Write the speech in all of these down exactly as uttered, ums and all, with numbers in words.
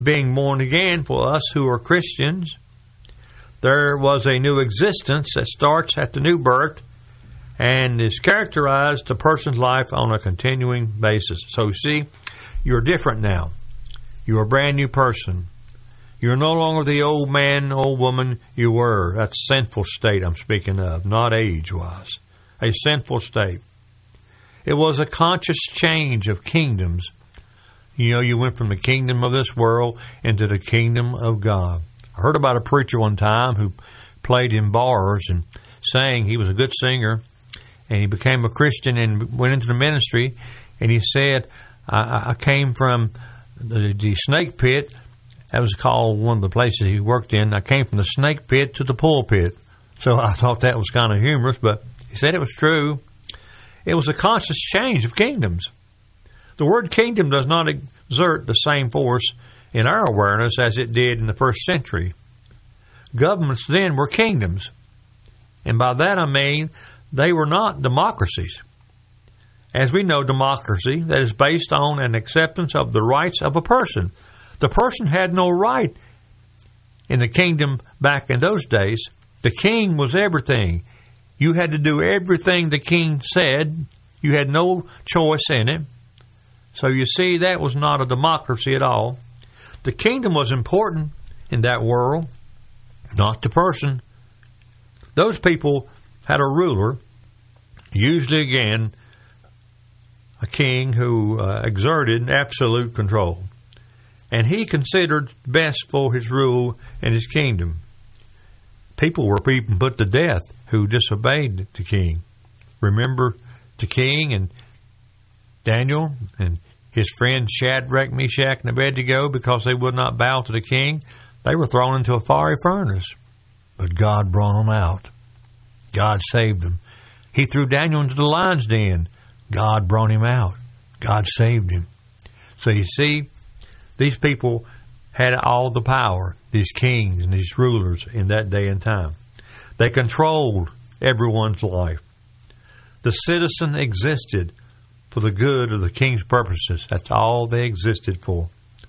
being born again for us who are Christians. There was a new existence that starts at the new birth and is characterized the person's life on a continuing basis. So you see, you're different now. You're a brand new person. You're no longer the old man, old woman you were. That's sinful state I'm speaking of, not age-wise. A sinful state. It was a conscious change of kingdoms. You know, you went from the kingdom of this world into the kingdom of God. I heard about a preacher one time who played in bars and sang. He was a good singer, and he became a Christian and went into the ministry. And he said, I, I came from the, the snake pit. That was called one of the places he worked in. I came from the snake pit to the pulpit. So I thought that was kind of humorous, but he said it was true. It was a conscious change of kingdoms. The word kingdom does not exert the same force in our awareness as it did in the first century. Governments then were kingdoms. And by that I mean they were not democracies. As we know, democracy that is based on an acceptance of the rights of a person. The person had no right in the kingdom back in those days. The king was everything. You had to do everything the king said. You had no choice in it. So you see, that was not a democracy at all. The kingdom was important in that world, not the person. Those people had a ruler, usually again a king who uh, exerted absolute control. And he considered best for his rule and his kingdom. People were even put to death who disobeyed the king. Remember the king and Daniel and his friends Shadrach, Meshach, and Abednego, because they would not bow to the king, they were thrown into a fiery furnace. But God brought them out. God saved them. He threw Daniel into the lion's den. God brought him out. God saved him. So you see, these people had all the power, these kings and these rulers in that day and time. They controlled everyone's life. The citizen existed for the good of the king's purposes. That's all they existed for.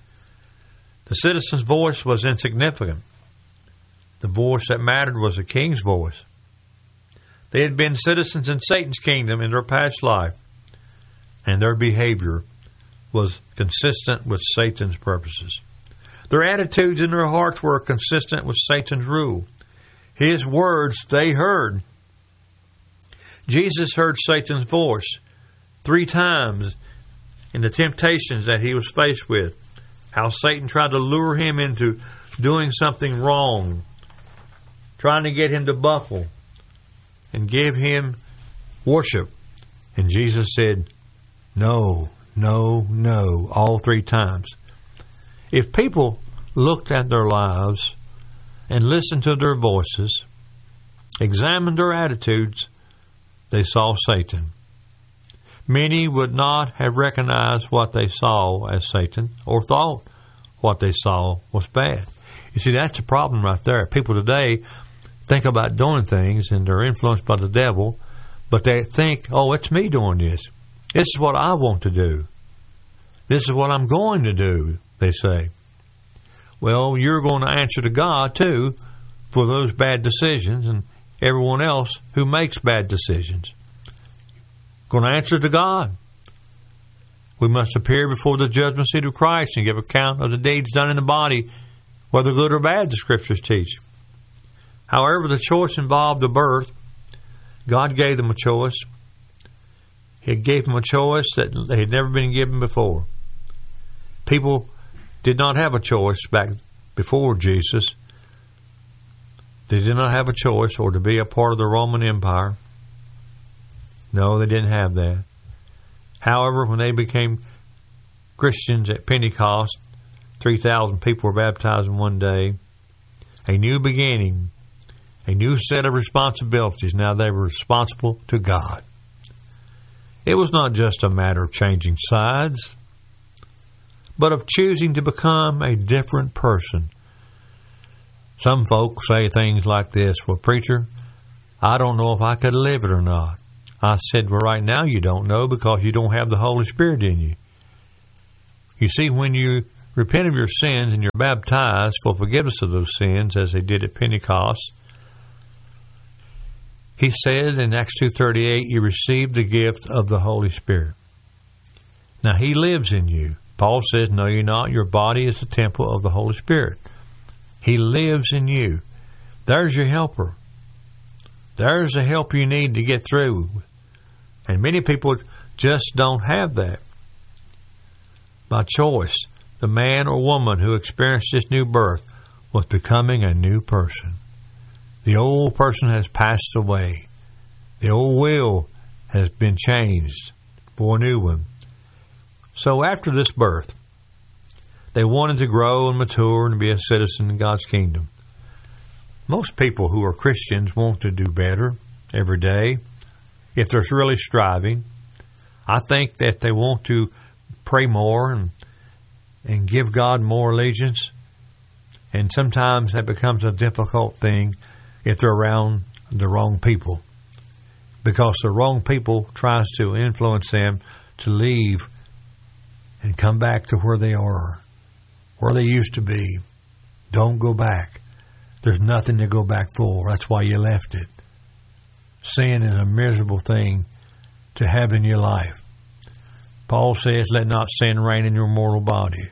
The citizen's voice was insignificant. The voice that mattered was the king's voice. They had been citizens in Satan's kingdom in their past life, and their behavior was consistent with Satan's purposes. Their attitudes and their hearts were consistent with Satan's rule. His words they heard. Jesus heard Satan's voice three times in the temptations that he was faced with. How Satan tried to lure him into doing something wrong, trying to get him to buckle and give him worship. And Jesus said, no, no, no, all three times. If people looked at their lives and listened to their voices, examined their attitudes, they saw Satan. Many would not have recognized what they saw as Satan or thought what they saw was bad. You see, that's the problem right there. People today think about doing things and they're influenced by the devil, but they think, oh, it's me doing this. This is what I want to do. This is what I'm going to do, they say. Well, you're going to answer to God, too, for those bad decisions and everyone else who makes bad decisions. Going to answer to God. We must appear before the judgment seat of Christ and give account of the deeds done in the body, whether good or bad, the Scriptures teach. However, the choice involved the birth. God gave them a choice. He gave them a choice that they had never been given before. People did not have a choice back before Jesus. They did not have a choice or to be a part of the Roman Empire. No, they didn't have that. However, when they became Christians at Pentecost, three thousand people were baptized in one day. A new beginning, a new set of responsibilities. Now they were responsible to God. It was not just a matter of changing sides, but of choosing to become a different person. Some folk say things like this, well, preacher, I don't know if I could live it or not. I said, well, right now you don't know because you don't have the Holy Spirit in you. You see, when you repent of your sins and you're baptized for forgiveness of those sins, as they did at Pentecost, he said in Acts two thirty-eight, you receive the gift of the Holy Spirit. Now, he lives in you. Paul says, no, you're not. Your body is the temple of the Holy Spirit. He lives in you. There's your helper. There's the help you need to get through. And many people just don't have that. By choice, the man or woman who experienced this new birth was becoming a new person. The old person has passed away. The old will has been changed for a new one. So after this birth, they wanted to grow and mature and be a citizen in God's kingdom. Most people who are Christians want to do better every day if they're really striving. I think that they want to pray more and and give God more allegiance. And sometimes that becomes a difficult thing if they're around the wrong people, because the wrong people tries to influence them to leave and come back to where they are, where they used to be. Don't go back. There's nothing to go back for. That's why you left it. Sin is a miserable thing to have in your life. Paul says, let not sin reign in your mortal body.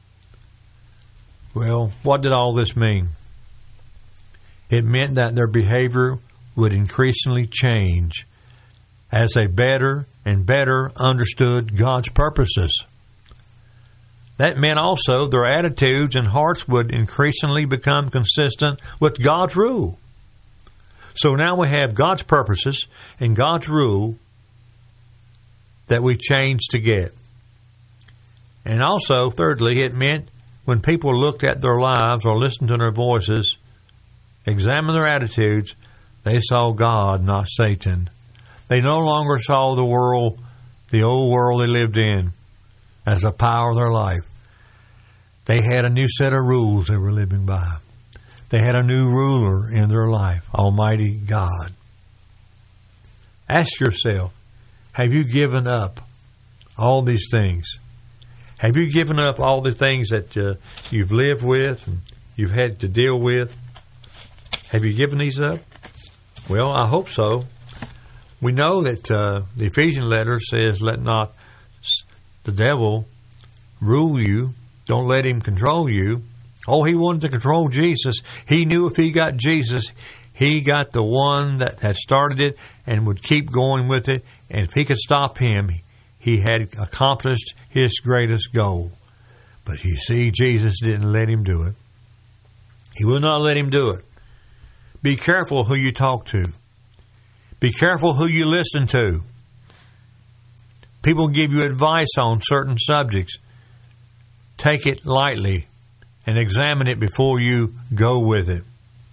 Well, what did all this mean? It meant that their behavior would increasingly change as they better and better understood God's purposes. That meant also their attitudes and hearts would increasingly become consistent with God's rule. So now we have God's purposes and God's rule that we change to get. And also, thirdly, it meant when people looked at their lives or listened to their voices, examined their attitudes, they saw God, not Satan. They no longer saw the world, the old world they lived in, as the power of their life. They had a new set of rules they were living by. They had a new ruler in their life, Almighty God. Ask yourself, have you given up all these things? Have you given up all the things that uh, you've lived with and you've had to deal with? Have you given these up? Well, I hope so. We know that uh, the Ephesian letter says, let not the devil rule you. Don't let him control you. Oh, he wanted to control Jesus. He knew if he got Jesus, he got the one that had started it and would keep going with it. And if he could stop him, he had accomplished his greatest goal. But you see, Jesus didn't let him do it. He will not let him do it. Be careful who you talk to. Be careful who you listen to. People give you advice on certain subjects. Take it lightly and examine it before you go with it.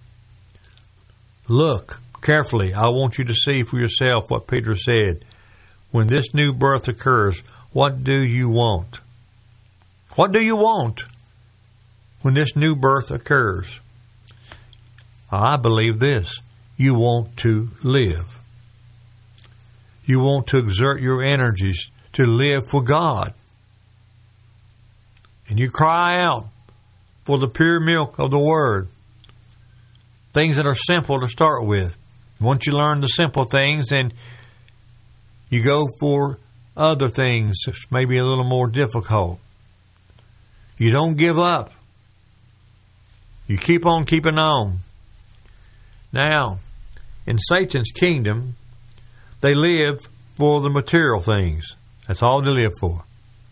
Look carefully. I want you to see for yourself what Peter said. When this new birth occurs, what do you want? What do you want when this new birth occurs? I believe this. You want to live. You want to exert your energies to live for God. And you cry out for the pure milk of the Word. Things that are simple to start with. Once you learn the simple things, then you go for other things that's maybe a little more difficult. You don't give up. You keep on keeping on. Now, in Satan's kingdom, they live for the material things. That's all they live for.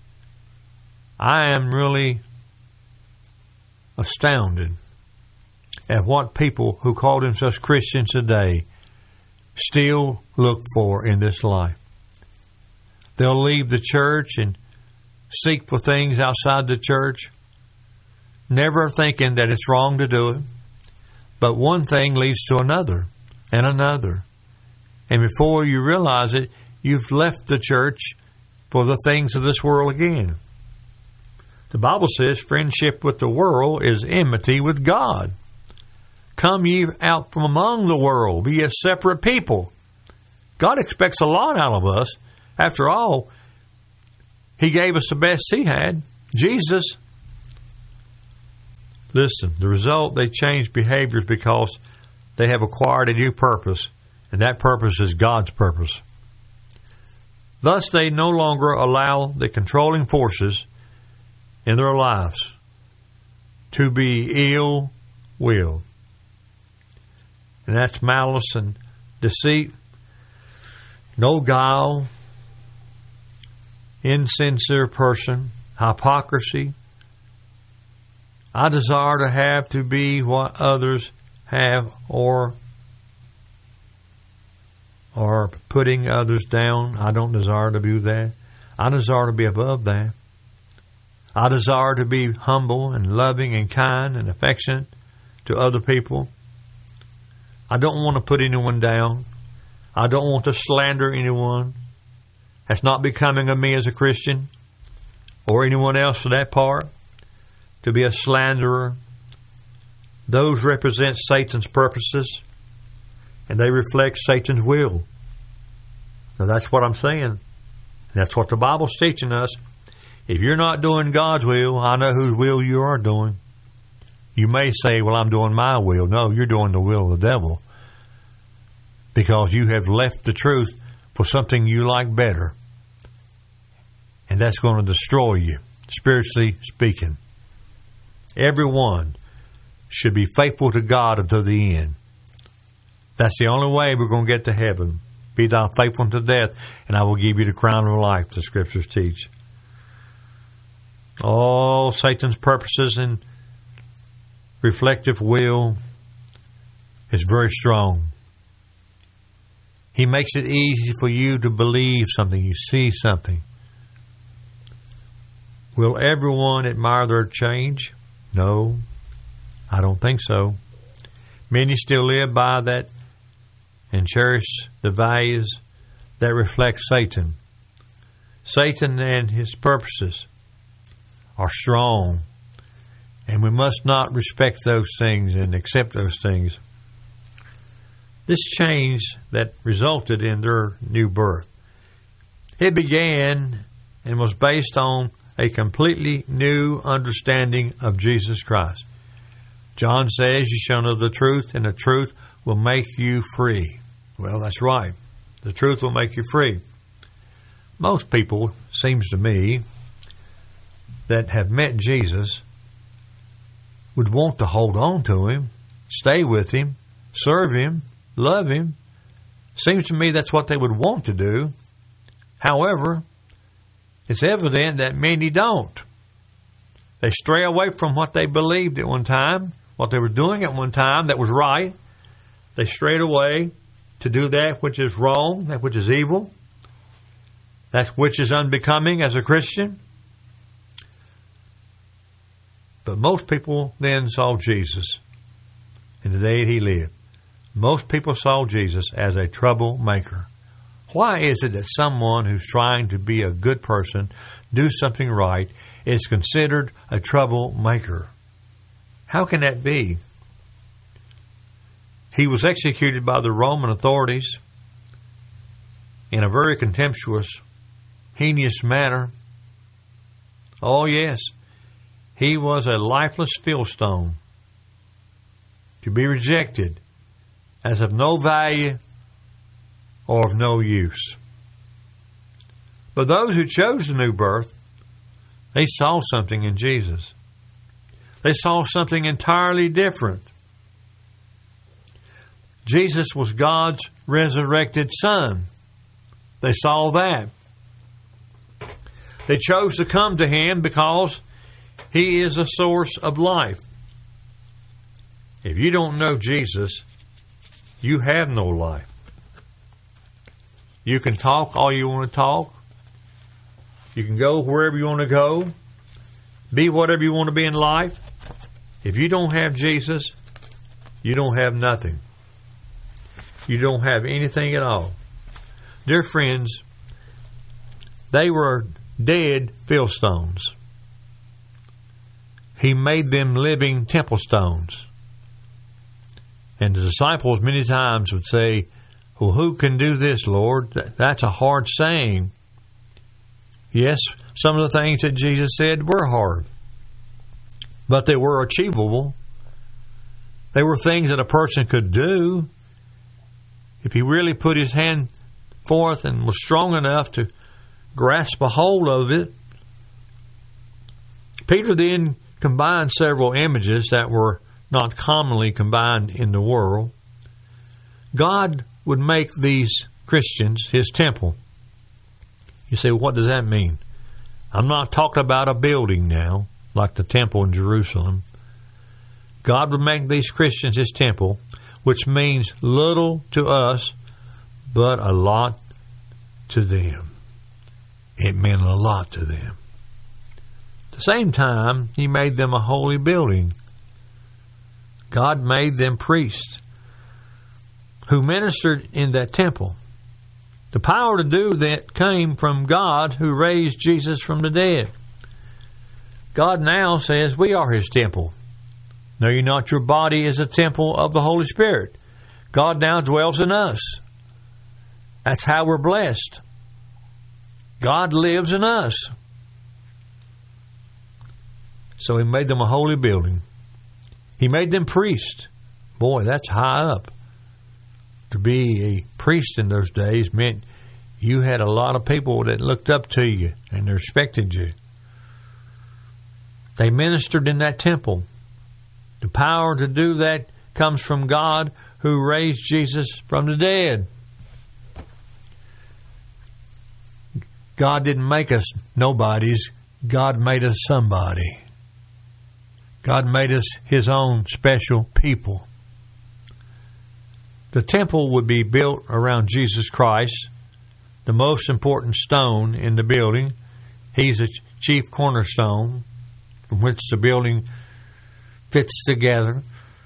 I am really astounded at what people who call themselves Christians today still look for in this life. They'll leave the church and seek for things outside the church, never thinking that it's wrong to do it. But one thing leads to another and another. And before you realize it, you've left the church for the things of this world again. The Bible says friendship with the world is enmity with God. Come ye out from among the world, be a separate people. God expects a lot out of us. After all, He gave us the best He had, Jesus. Listen, the result, they change behaviors because they have acquired a new purpose, and that purpose is God's purpose. Thus, they no longer allow the controlling forces in their lives to be ill-willed. And that's malice and deceit, no guile, insincere person, hypocrisy. I desire to have to be what others have, or or putting others down. I don't desire to do that. I desire to be above that. I desire to be humble and loving and kind and affectionate to other people. I don't want to put anyone down. I don't want to slander anyone. That's not becoming of me as a Christian, or anyone else for that part, to be a slanderer. Those represent Satan's purposes, and they reflect Satan's will. Now that's what I'm saying. That's what the Bible's teaching us. If you're not doing God's will, I know whose will you are doing. You may say, well, I'm doing my will. No, you're doing the will of the devil, because you have left the truth for something you like better. And that's going to destroy you, spiritually speaking. Everyone should be faithful to God until the end. That's the only way we're going to get to heaven. Be thou faithful unto death, and I will give you the crown of life, the Scriptures teach. All Satan's purposes and reflective will is very strong. He makes it easy for you to believe something, you see something. Will everyone admire their change? No, I don't think so. Many still live by that and cherish the values that reflect Satan. Satan and his purposes are strong, and we must not respect those things and accept those things. This change that resulted in their new birth, it began and was based on a completely new understanding of Jesus Christ. John says, you shall know the truth, and the truth will make you free. Well, that's right. The truth will make you free. Most people, seems to me, that have met Jesus would want to hold on to him, stay with him, serve him, love him. Seems to me that's what they would want to do. However, it's evident that many don't. They stray away from what they believed at one time, what they were doing at one time that was right. They strayed away to do that which is wrong, that which is evil, that which is unbecoming as a Christian. But most people then saw Jesus in the day that he lived. Most people saw Jesus as a troublemaker. Why is it that someone who's trying to be a good person, do something right, is considered a troublemaker? How can that be? He was executed by the Roman authorities in a very contemptuous, heinous manner. Oh, yes. He was a lifeless Philistine, to be rejected as of no value or of no use. But those who chose the new birth, they saw something in Jesus. They saw something entirely different. Jesus was God's resurrected Son. They saw that. They chose to come to him because he is a source of life. If you don't know Jesus, you have no life. You can talk all you want to talk. You can go wherever you want to go. Be whatever you want to be in life. If you don't have Jesus, you don't have nothing. You don't have anything at all. Dear friends, they were dead Philistines. He made them living temple stones. And the disciples many times would say, well, who can do this, Lord? That's a hard saying. Yes, some of the things that Jesus said were hard. but they were achievable. They were things that a person could do if he really put his hand forth and was strong enough to grasp a hold of it. Peter then combined several images that were not commonly combined in the world. God would make these Christians his temple. You say, what does that mean? I'm not talking about a building now, like the temple in Jerusalem. God would make these Christians his temple, which means little to us, but a lot to them. It meant a lot to them. At the same time, he made them a holy building. God made them priests who ministered in that temple. The power to do that came from God, who raised Jesus from the dead. God now says we are his temple. Know ye not your body is a temple of the Holy Spirit? God now dwells in us. That's how we're blessed. God lives in us. So he made them a holy building. He made them priests. Boy, that's high up. To be a priest in those days meant you had a lot of people that looked up to you and respected you. They ministered in that temple. The power to do that comes from God, who raised Jesus from the dead. God didn't make us nobodies. God made us somebody. God made us his own special people. The temple would be built around Jesus Christ, the most important stone in the building. He's a chief cornerstone from which the building fits together.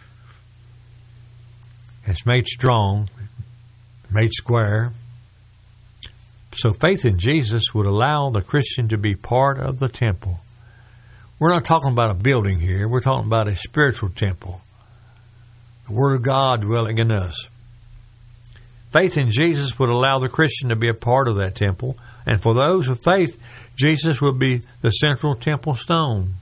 It's made strong, made square. So faith in Jesus would allow the Christian to be part of the temple. We're not talking about a building here. We're talking about a spiritual temple. The Word of God dwelling in us. Faith in Jesus would allow the Christian to be a part of that temple. And for those of faith, Jesus would be the central temple stone.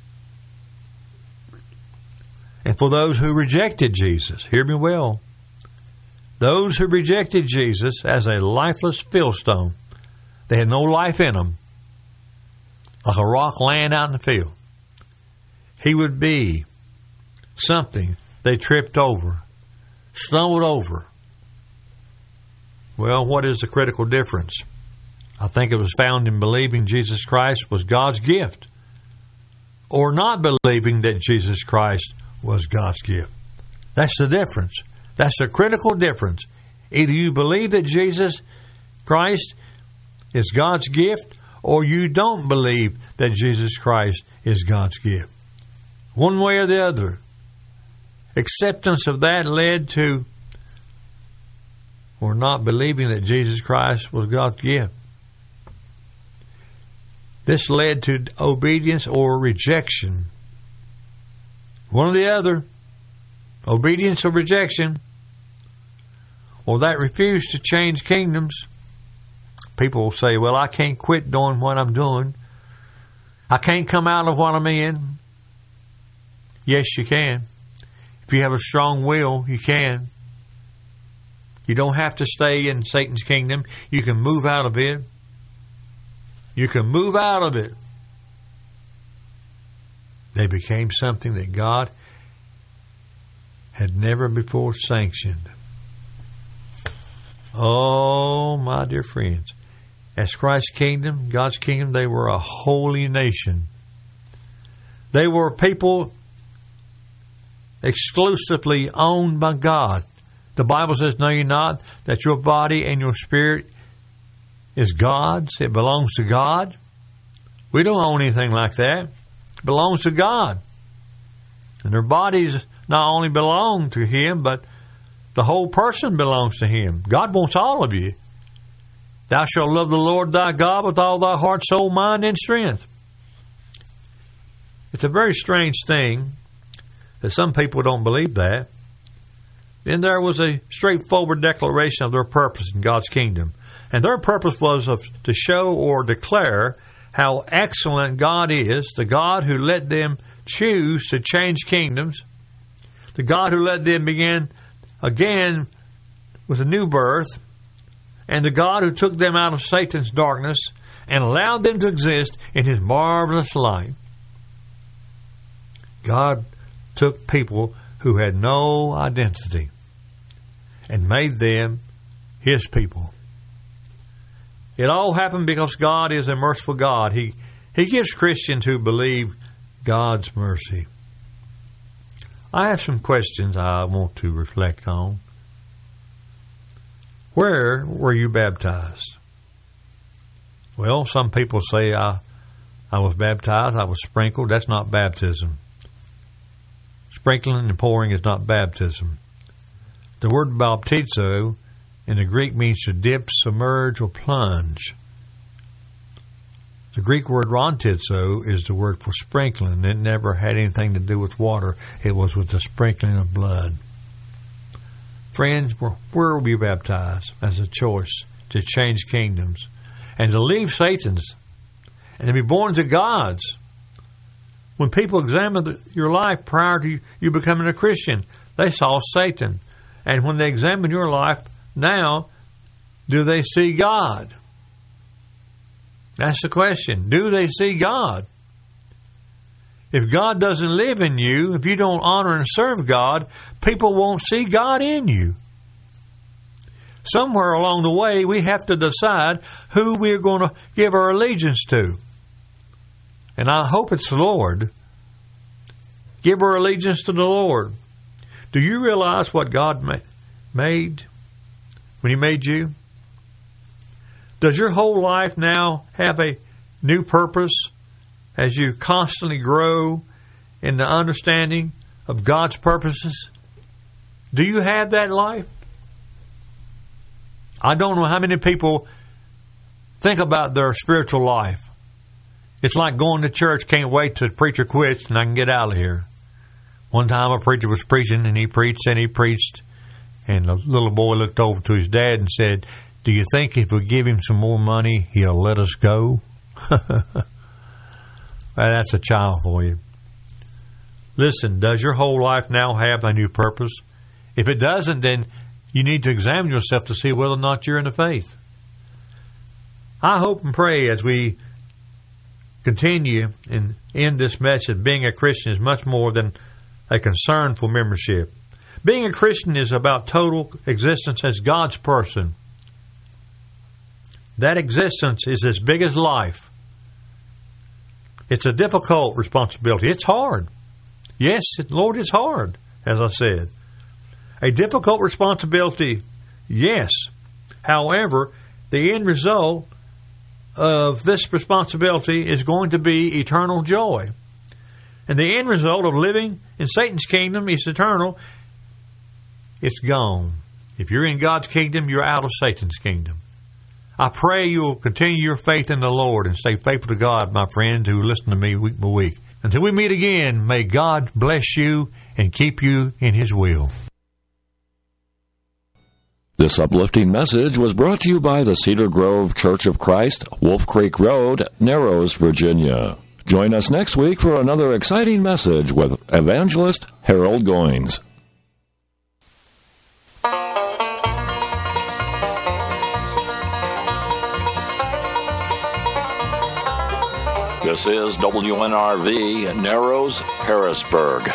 And for those who rejected Jesus, hear me well, those who rejected Jesus as a lifeless fieldstone, they had no life in them, like a rock laying out in the field, he would be something they tripped over, stumbled over. Well, what is the critical difference? I think it was found in believing Jesus Christ was God's gift, or not believing that Jesus Christ was God's gift. That's the difference. That's the critical difference. Either you believe that Jesus Christ is God's gift, or you don't believe that Jesus Christ is God's gift. One way or the other. Acceptance of that led to or not believing that Jesus Christ was God's gift. This led to obedience or rejection. One or the other. Obedience or rejection. Well, that refused to change kingdoms. People will say, well, I can't quit doing what I'm doing. I can't come out of what I'm in. Yes, you can. If you have a strong will, you can. You don't have to stay in Satan's kingdom. You can move out of it. You can move out of it. They became something that God had never before sanctioned. Oh, my dear friends. As Christ's kingdom, God's kingdom, they were a holy nation. They were people exclusively owned by God. The Bible says, know ye not that your body and your spirit is God's? It belongs to God. We don't own anything like that. It belongs to God. And their bodies not only belong to Him, but the whole person belongs to Him. God wants all of you. Thou shalt love the Lord thy God with all thy heart, soul, mind, and strength. It's a very strange thing that some people don't believe that. Then there was a straightforward declaration of their purpose in God's kingdom. And their purpose was of, to show or declare how excellent God is, the God who led them choose to change kingdoms, the God who let them begin again with a new birth, and the God who took them out of Satan's darkness and allowed them to exist in His marvelous light. God took people who had no identity and made them His people. It all happened because God is a merciful God. He, he gives Christians who believe God's mercy. I have some questions I want to reflect on. Where were you baptized? Well, some people say I, I was baptized, I was sprinkled. That's not baptism. Sprinkling and pouring is not baptism. The word baptizo in the Greek means to dip, submerge, or plunge. The Greek word rantizo is the word for sprinkling. It never had anything to do with water. It was with the sprinkling of blood. Friends, where were you baptized as a choice to change kingdoms and to leave Satan's and to be born to God's? When people examined your life prior to you becoming a Christian, they saw Satan. And when they examine your life now, do they see God? That's the question. Do they see God? If God doesn't live in you, if you don't honor and serve God, people won't see God in you. Somewhere along the way, we have to decide who we're going to give our allegiance to. And I hope it's the Lord. Give our allegiance to the Lord. Do you realize what God ma- made when He made you? Does your whole life now have a new purpose as you constantly grow in the understanding of God's purposes? Do you have that life? I don't know how many people think about their spiritual life. It's like going to church, can't wait till the preacher quits and I can get out of here. One time a preacher was preaching and he preached and he preached and the little boy looked over to his dad and said, "Do you think if we give him some more money, he'll let us go?" Well, that's a child for you. Listen, does your whole life now have a new purpose? If it doesn't, then you need to examine yourself to see whether or not you're in the faith. I hope and pray as we continue and end this message, being a Christian is much more than a concern for membership. Being a Christian is about total existence as God's person. That existence is as big as life. It's a difficult responsibility. It's hard. Yes, Lord, it's hard, as I said. A difficult responsibility, yes. However, the end result of this responsibility is going to be eternal joy. And the end result of living in Satan's kingdom is eternal. It's gone. If you're in God's kingdom, you're out of Satan's kingdom. I pray you'll continue your faith in the Lord and stay faithful to God, my friends who listen to me week by week. Until we meet again, may God bless you and keep you in His will. This uplifting message was brought to you by the Cedar Grove Church of Christ, Wolf Creek Road, Narrows, Virginia. Join us next week for another exciting message with evangelist Harold Goins. This is W N R V, Narrows, Harrisburg.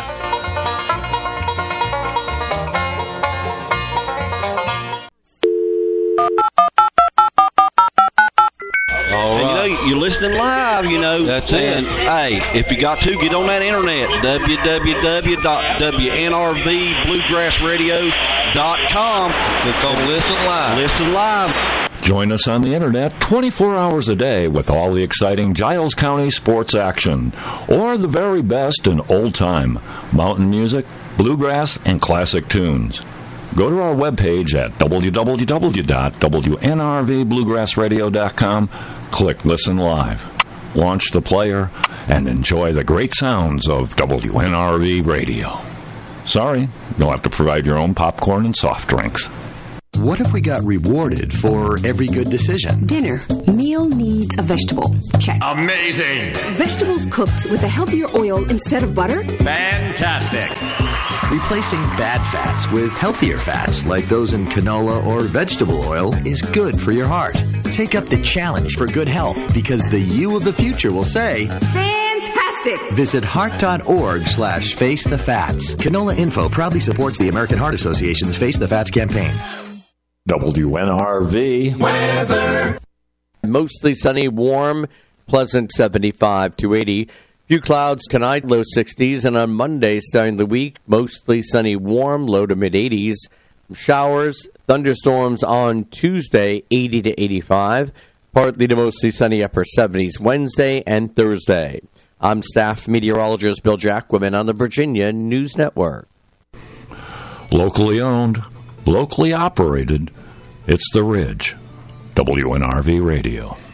All right. You know, you're listening live, you know. That's and, it. Hey, if you got to, get on that internet, w w w dot w n r v bluegrass radio dot com. Click on Listen Live. Listen live. Join us on the internet twenty-four hours a day with all the exciting Giles County sports action, or the very best in old-time mountain music, bluegrass, and classic tunes. Go to our webpage at w w w dot w n r v bluegrass radio dot com, click Listen Live, launch the player, and enjoy the great sounds of W N R V Radio. Sorry, you'll have to provide your own popcorn and soft drinks. What if we got rewarded for every good decision? Dinner. Meal needs a vegetable. Check. Amazing. Vegetables cooked with a healthier oil instead of butter. Fantastic. Replacing bad fats with healthier fats like those in canola or vegetable oil is good for your heart. Take up the challenge for good health because the you of the future will say, fantastic! Visit heart.org slash face the fats. Canola Info proudly supports the American Heart Association's Face the Fats campaign. W N R V weather. Mostly sunny, warm, pleasant seventy-five to eighty. Few clouds tonight, low sixties, and on Monday, starting the week, mostly sunny, warm, low to mid eighties. Showers, thunderstorms on Tuesday, eighty to eighty-five. Partly to mostly sunny, upper seventies Wednesday and Thursday. I'm staff meteorologist Bill Jacquemin on the Virginia News Network. Locally owned, locally operated, it's The Ridge. W N R V Radio.